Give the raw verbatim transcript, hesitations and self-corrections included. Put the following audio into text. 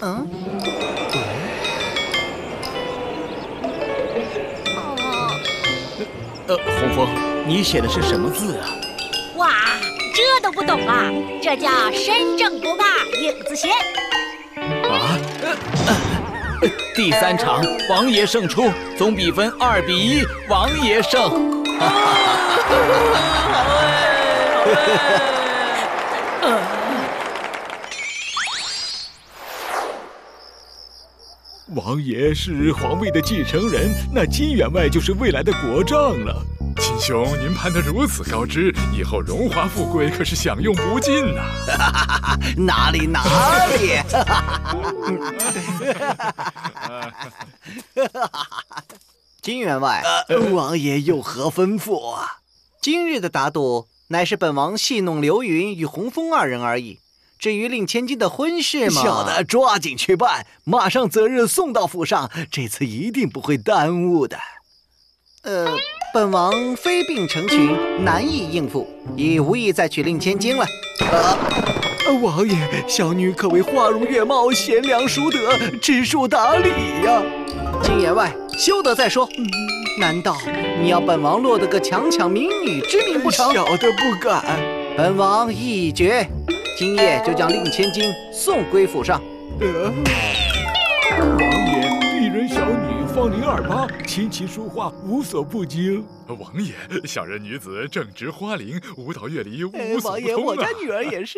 嗯。 哦。 呃，红枫，你写的是什么字啊？ 哇，这都不懂啊？这叫身正不怕影子斜。 啊？呃呃，第三场王爷胜出，总比分二比一，王爷胜。哈哈哈！ 王爷是皇位的继承人，那金员外就是未来的国丈了。 秦兄，您攀得如此高枝，以后荣华富贵可是享用不尽呐！ 哪里哪里！金员外，呃、王爷有何吩咐啊？今日的打赌乃是本王戏弄刘云与洪峰二人而已。至于令千金的婚事嘛，小的抓紧去办，马上择日送到府上，这次一定不会耽误的。呃，本王非病成群，难以应付，已无意再娶令千金了。呃，王爷，小女可谓花容月貌，贤良淑德，知书达理呀。金员外，休得再说。嗯，难道你要本王落得个强抢民女之名不成？小的不敢。本王意已决，今夜就将令千金送归府上。 呃，王爷，鄙人小女芳龄二八，琴棋书画无所不精。 王爷，小人女子正值花龄，舞蹈乐理无所不通啊。 王爷，我家女儿也是。